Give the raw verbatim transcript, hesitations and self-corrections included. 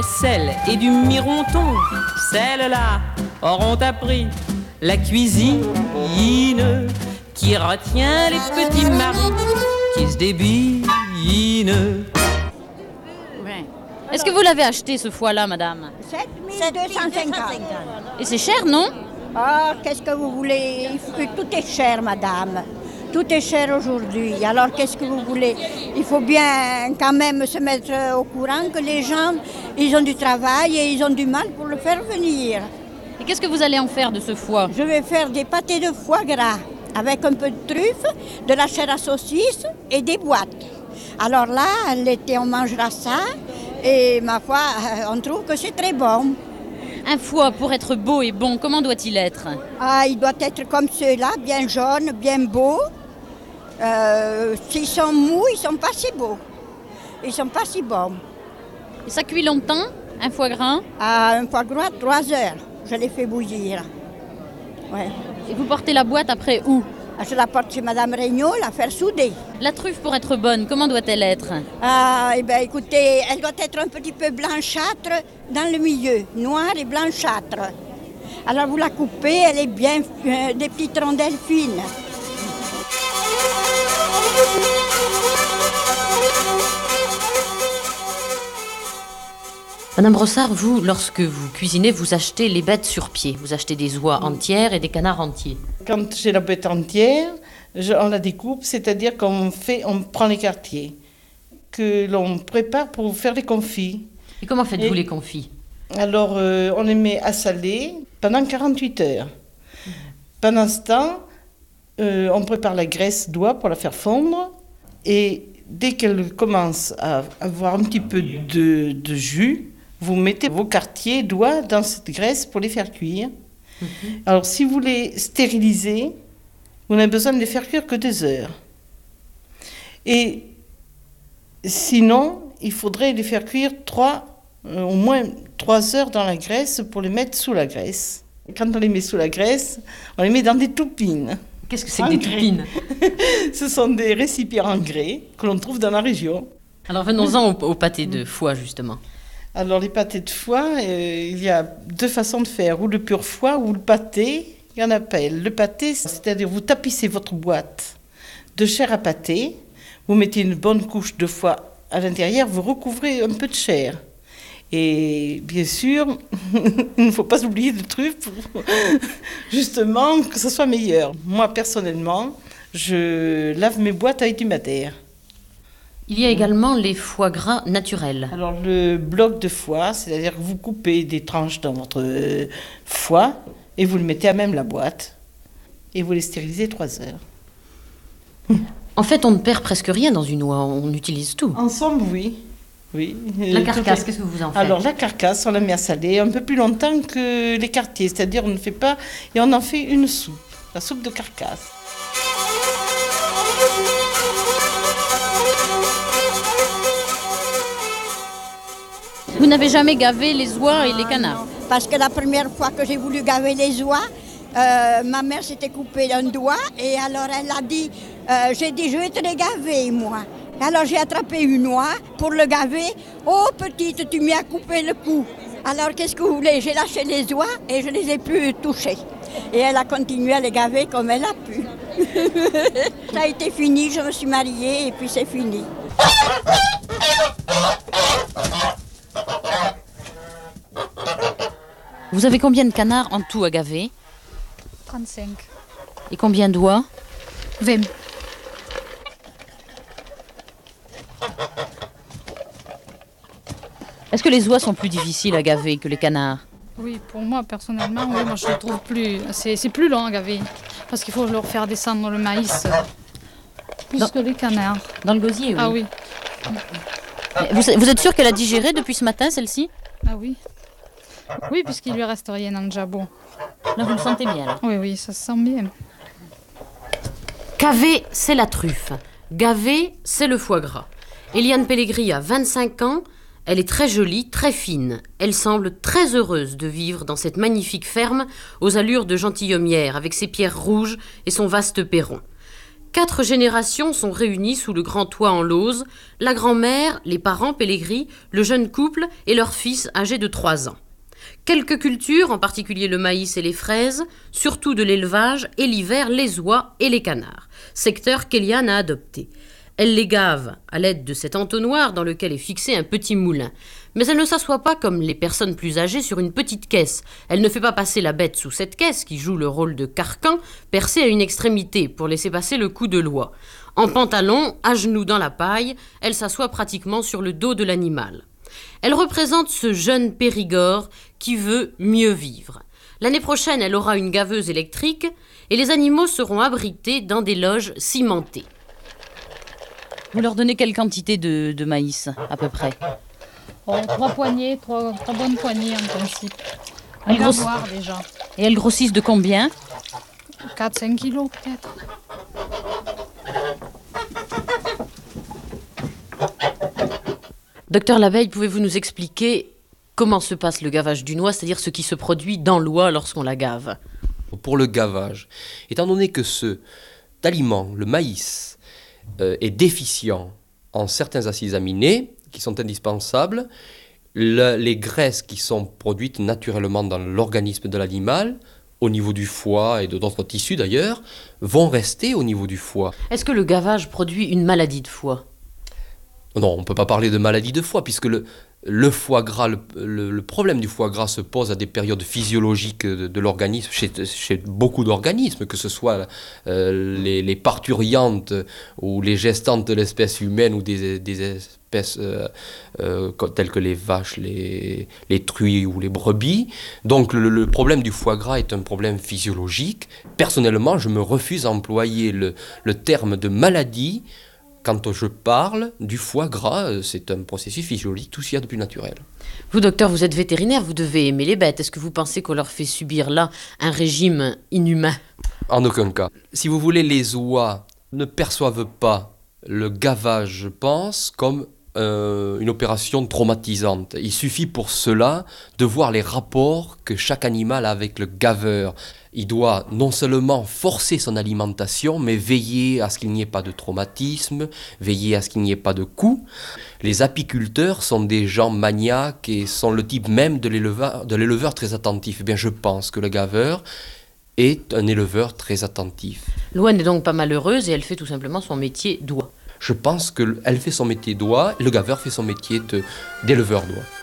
Sel et du mironton, celles-là auront appris la cuisine qui retient les petits maris qui se débinent. Est-ce que vous l'avez acheté ce foie-là, madame? sept mille deux cent cinquante. Et c'est cher, non? Ah, qu'est-ce que vous voulez? Il faut- Tout est cher, madame. Tout est cher aujourd'hui. Alors, qu'est-ce que vous voulez? Il faut bien quand même se mettre au courant que les gens, ils ont du travail et ils ont du mal pour le faire venir. Et qu'est-ce que vous allez en faire de ce foie? Je vais faire des pâtés de foie gras avec un peu de truffe, de la chair à saucisse et des boîtes. Alors là, l'été, on mangera ça et ma foi, on trouve que c'est très bon. Un foie, pour être beau et bon, comment doit-il être? Ah, il doit être comme ceux-là, bien jaune, bien beau. Euh, S'ils sont mous, ils sont pas si beaux. Ils sont pas si bons. Et ça cuit longtemps, un foie gras? À un foie gras, trois heures, je les fais bouillir. Ouais. Et vous portez la boîte après où? Je la porte chez Madame Regnault, la faire souder. La truffe, pour être bonne, comment doit-elle être? Ah, eh bien, écoutez, elle doit être un petit peu blanchâtre dans le milieu, noire et blanchâtre. Alors vous la coupez, elle est bien, euh, des petites rondelles fines. Madame Brossard, vous, lorsque vous cuisinez, vous achetez les bêtes sur pied. Vous achetez des oies entières et des canards entiers. Quand j'ai la bête entière, je- on la découpe, c'est-à-dire qu'on fait, on prend les quartiers que l'on prépare pour faire les confits. Et comment faites-vous Et- les confits? Alors, euh, on les met à saler pendant quarante-huit heures. Pendant ce temps, euh, on prépare la graisse d'oie pour la faire fondre. Et dès qu'elle commence à avoir un petit peu de, de jus, vous mettez vos quartiers d'oie dans cette graisse pour les faire cuire. Alors, si vous les stérilisez, vous n'avez besoin de les faire cuire que deux heures. Et sinon, il faudrait les faire cuire trois, euh, au moins trois heures dans la graisse pour les mettre sous la graisse. Et quand on les met sous la graisse, on les met dans des toupines. Qu'est-ce que c'est En que des grès. toupines? Ce sont des récipients en grès que l'on trouve dans la région. Alors venons-en au, au pâté de foie, justement. Alors, les pâtés de foie, euh, il y a deux façons de faire, ou le pur foie ou le pâté. Il y en a pas. Le pâté, c'est-à-dire vous tapissez votre boîte de chair à pâté, vous mettez une bonne couche de foie à l'intérieur, vous recouvrez un peu de chair. Et bien sûr, il ne faut pas oublier de truffes pour justement que ce soit meilleur. Moi, personnellement, je lave mes boîtes avec du madère. Il y a également les foie gras naturels. Alors, le bloc de foie, c'est-à-dire que vous coupez des tranches dans votre euh, foie et vous le mettez à même la boîte et vous les stérilisez trois heures. En fait, on ne perd presque rien dans une oie, on utilise tout. Ensemble, oui. oui. La Euh, carcasse, tout est- qu'est-ce que vous en faites? Alors, la carcasse, on la met à saler un peu plus longtemps que les quartiers, c'est-à-dire on ne fait pas, et on en fait une soupe, la soupe de carcasse. Vous n'avez jamais gavé les oies et les canards? Parce que la première fois que j'ai voulu gaver les oies, euh, ma mère s'était coupée un doigt et alors elle a dit, euh, j'ai dit je vais te les gaver moi. Alors j'ai attrapé une oie pour le gaver. Oh petite, tu m'y as coupé le cou. Alors qu'est-ce que vous voulez? J'ai lâché les oies et je les ai pu toucher. Et elle a continué à les gaver comme elle a pu. Ça a été fini, je me suis mariée et puis c'est fini. Vous avez combien de canards en tout à gaver? trente-cinq. Et combien d'oies? vingt. Est-ce que les oies sont plus difficiles à gaver que les canards? Oui, pour moi, personnellement, oui, moi je le trouve plus. C'est c'est plus long à gaver. Parce qu'il faut leur faire descendre le maïs. Plus Non. que les canards. Dans le gosier, oui. Ah oui. Vous, vous êtes sûr qu'elle a digéré depuis ce matin, celle-ci? Ah oui. Oui, puisqu'il lui reste rien dans le jabot. Là, vous le sentez bien, là. Oui, oui, ça se sent bien. Caver, c'est la truffe. Gaver, c'est le foie gras. Eliane Pellegrini a vingt-cinq ans. Elle est très jolie, très fine. Elle semble très heureuse de vivre dans cette magnifique ferme aux allures de gentilhommière avec ses pierres rouges et son vaste perron. Quatre générations sont réunies sous le grand toit en lauze, la grand-mère, les parents Pellegrini, le jeune couple et leur fils âgé de trois ans. Quelques cultures, en particulier le maïs et les fraises, surtout de l'élevage, et l'hiver les oies et les canards, secteur qu'Eliane a adopté. Elle les gave à l'aide de cet entonnoir dans lequel est fixé un petit moulin. Mais elle ne s'assoit pas comme les personnes plus âgées sur une petite caisse. Elle ne fait pas passer la bête sous cette caisse qui joue le rôle de carcan percé à une extrémité pour laisser passer le coup de l'oie. En pantalon, à genoux dans la paille, elle s'assoit pratiquement sur le dos de l'animal. Elle représente ce jeune Périgord qui veut mieux vivre. L'année prochaine, elle aura une gaveuse électrique et les animaux seront abrités dans des loges cimentées. Vous leur donnez quelle quantité de, de maïs, à peu près? Oh, trois poignées, trois, trois bonnes poignées en principe. Elles On va gross- voir déjà. Et elles grossissent de combien? quatre à cinq kilos peut-être. Docteur Labeille, pouvez-vous nous expliquer comment se passe le gavage d'une oie, c'est-à-dire ce qui se produit dans l'oie lorsqu'on la gave? Pour le gavage, étant donné que cet aliment, le maïs, euh, est déficient en certains acides aminés qui sont indispensables, le- les graisses qui sont produites naturellement dans l'organisme de l'animal, au niveau du foie et de d'autres tissus d'ailleurs, vont rester au niveau du foie. Est-ce que le gavage produit une maladie de foie? Non, on ne peut pas parler de maladie de foie, puisque le, le foie gras, le, le- le problème du foie gras se pose à des périodes physiologiques de, de l'organisme, chez, chez beaucoup d'organismes, que ce soit euh, les, les parturiantes ou les gestantes de l'espèce humaine ou des, des espèces euh, euh, telles que les vaches, les, les truies ou les brebis. Donc le, le problème du foie gras est un problème physiologique. Personnellement, je me refuse à employer le, le terme de maladie. Quand je parle du foie gras, c'est un processus physiologique, tout ce qu'il y a de plus naturel. Vous, docteur, vous êtes vétérinaire, vous devez aimer les bêtes. Est-ce que vous pensez qu'on leur fait subir là un régime inhumain? En aucun cas. Si vous voulez, les oies ne perçoivent pas le gavage, je pense, comme euh, une opération traumatisante. Il suffit pour cela de voir les rapports que chaque animal a avec le gaveur. Il doit non seulement forcer son alimentation, mais veiller à ce qu'il n'y ait pas de traumatisme, veiller à ce qu'il n'y ait pas de coups. Les apiculteurs sont des gens maniaques et sont le type même de l'éleveur, de l'éleveur très attentif. Eh bien, je pense que le gaveur est un éleveur très attentif. L'oie n'est donc pas malheureuse et elle fait tout simplement son métier d'oie. Je pense qu'elle fait son métier d'oie, le gaveur fait son métier de- d'éleveur d'oie.